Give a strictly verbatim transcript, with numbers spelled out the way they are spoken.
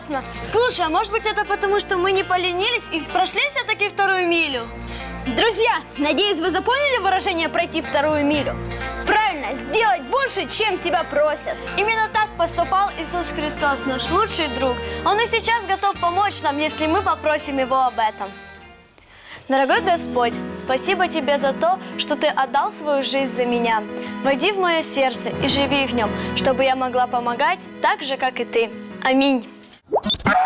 Классно. Слушай, а может быть это потому, что мы не поленились и прошли все-таки вторую милю? Друзья, надеюсь, вы запомнили выражение «пройти вторую милю»? Правильно, сделать больше, чем тебя просят. Именно так поступал Иисус Христос, наш лучший друг. Он и сейчас готов помочь нам, если мы попросим Его об этом. Дорогой Господь, спасибо Тебе за то, что Ты отдал свою жизнь за меня. Войди в мое сердце и живи в нем, чтобы я могла помогать так же, как и Ты. Аминь.